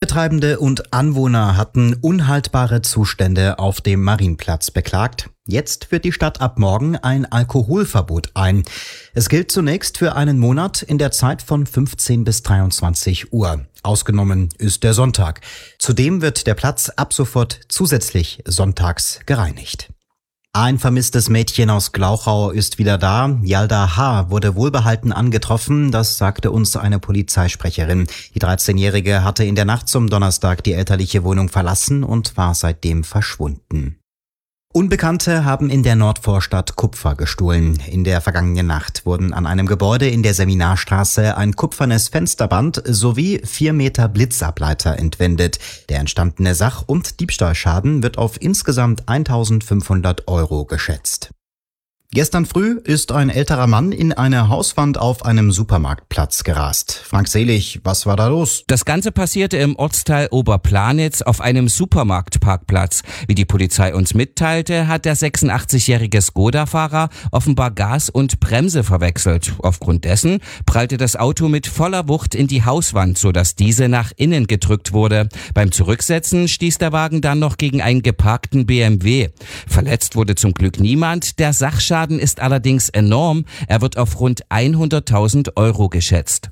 Baubetreibende und Anwohner hatten unhaltbare Zustände auf dem Marienplatz beklagt. Jetzt führt die Stadt ab morgen ein Alkoholverbot ein. Es gilt zunächst für einen Monat in der Zeit von 15 bis 23 Uhr. Ausgenommen ist der Sonntag. Zudem wird der Platz ab sofort zusätzlich sonntags gereinigt. Ein vermisstes Mädchen aus Glauchau ist wieder da. Yalda H. wurde wohlbehalten angetroffen, das sagte uns eine Polizeisprecherin. Die 13-Jährige hatte in der Nacht zum Donnerstag die elterliche Wohnung verlassen und war seitdem verschwunden. Unbekannte haben in der Nordvorstadt Kupfer gestohlen. In der vergangenen Nacht wurden an einem Gebäude in der Seminarstraße ein kupfernes Fensterband sowie 4 Meter Blitzableiter entwendet. Der entstandene Sach- und Diebstahlschaden wird auf insgesamt 1.500 € geschätzt. Gestern früh ist ein älterer Mann in eine Hauswand auf einem Supermarktplatz gerast. Frank Selig, was war da los? Das Ganze passierte im Ortsteil Oberplanitz auf einem Supermarktparkplatz. Wie die Polizei uns mitteilte, hat der 86-jährige Skoda-Fahrer offenbar Gas und Bremse verwechselt. Aufgrund dessen prallte das Auto mit voller Wucht in die Hauswand, sodass diese nach innen gedrückt wurde. Beim Zurücksetzen stieß der Wagen dann noch gegen einen geparkten BMW. Verletzt wurde zum Glück niemand. Der Sachschaden ist allerdings enorm. Er wird auf rund 100.000 € geschätzt.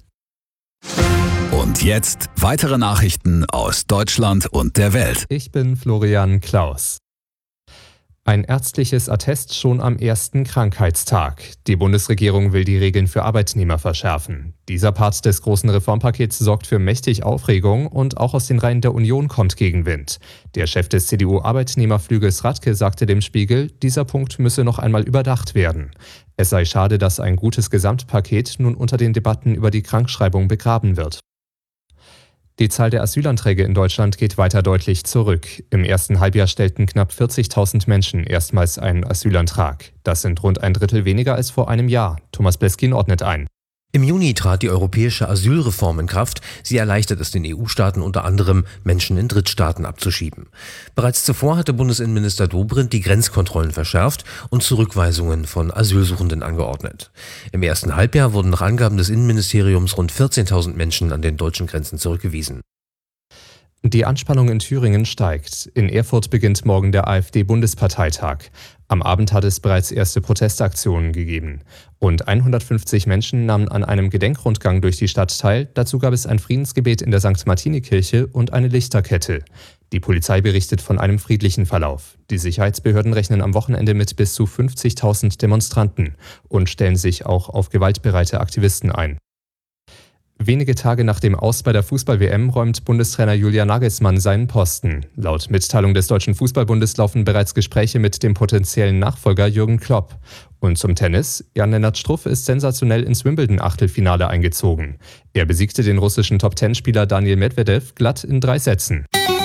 Und jetzt weitere Nachrichten aus Deutschland und der Welt. Ich bin Florian Klaus. Ein ärztliches Attest schon am ersten Krankheitstag. Die Bundesregierung will die Regeln für Arbeitnehmer verschärfen. Dieser Part des großen Reformpakets sorgt für mächtig Aufregung und auch aus den Reihen der Union kommt Gegenwind. Der Chef des CDU-Arbeitnehmerflügels Radke sagte dem Spiegel, dieser Punkt müsse noch einmal überdacht werden. Es sei schade, dass ein gutes Gesamtpaket nun unter den Debatten über die Krankschreibung begraben wird. Die Zahl der Asylanträge in Deutschland geht weiter deutlich zurück. Im ersten Halbjahr stellten knapp 40.000 Menschen erstmals einen Asylantrag. Das sind rund ein Drittel weniger als vor einem Jahr. Thomas Bleskin ordnet ein. Im Juni trat die europäische Asylreform in Kraft. Sie erleichtert es den EU-Staaten unter anderem, Menschen in Drittstaaten abzuschieben. Bereits zuvor hatte Bundesinnenminister Dobrindt die Grenzkontrollen verschärft und Zurückweisungen von Asylsuchenden angeordnet. Im ersten Halbjahr wurden nach Angaben des Innenministeriums rund 14.000 Menschen an den deutschen Grenzen zurückgewiesen. Die Anspannung in Thüringen steigt. In Erfurt beginnt morgen der AfD-Bundesparteitag. Am Abend hat es bereits erste Protestaktionen gegeben. Rund 150 Menschen nahmen an einem Gedenkrundgang durch die Stadt teil. Dazu gab es ein Friedensgebet in der St. Martini-Kirche und eine Lichterkette. Die Polizei berichtet von einem friedlichen Verlauf. Die Sicherheitsbehörden rechnen am Wochenende mit bis zu 50.000 Demonstranten und stellen sich auch auf gewaltbereite Aktivisten ein. Wenige Tage nach dem Aus bei der Fußball-WM räumt Bundestrainer Julian Nagelsmann seinen Posten. Laut Mitteilung des Deutschen Fußballbundes laufen bereits Gespräche mit dem potenziellen Nachfolger Jürgen Klopp. Und zum Tennis: Jan-Lennart Struff ist sensationell ins Wimbledon-Achtelfinale eingezogen. Er besiegte den russischen Top-10-Spieler Daniil Medvedev glatt in 3 Sätzen.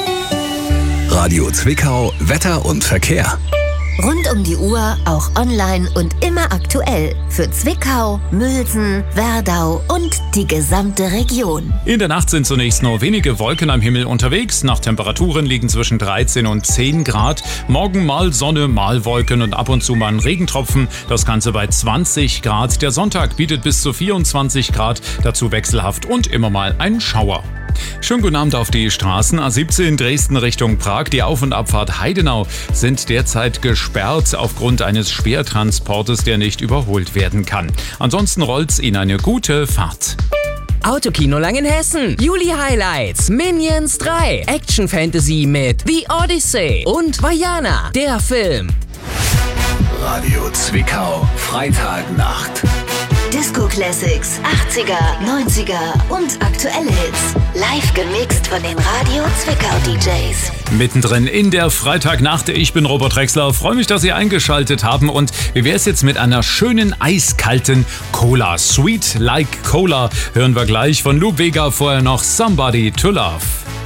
Radio Zwickau, Wetter und Verkehr. Rund um die Uhr, auch online und immer aktuell. Für Zwickau, Mülsen, Werdau und die gesamte Region. In der Nacht sind zunächst nur wenige Wolken am Himmel unterwegs. Nachttemperaturen liegen zwischen 13 und 10 Grad. Morgen mal Sonne, mal Wolken und ab und zu mal ein Regentropfen. Das Ganze bei 20 Grad. Der Sonntag bietet bis zu 24 Grad. Dazu wechselhaft und immer mal ein Schauer. Schönen guten Abend auf die Straßen. A17 Dresden Richtung Prag. Die Auf- und Abfahrt Heidenau sind derzeit gesperrt aufgrund eines Schwertransportes, der nicht überholt werden kann. Ansonsten rollt's Ihnen eine gute Fahrt. Autokino Langenhessen. Juli Highlights. Minions 3. Action Fantasy mit The Odyssey und Vaiana, der Film. Radio Zwickau, Freitagnacht. Disco Classics, 80er, 90er und aktuelle Hits. Live gemixt von den Radio Zwickau DJs. Mittendrin in der Freitagnacht. Ich bin Robert Drexler. Freue mich, dass Sie eingeschaltet haben. Und wie wäre es jetzt mit einer schönen, eiskalten Cola? Sweet Like Cola hören wir gleich von Lou Bega. Vorher noch Somebody to Love.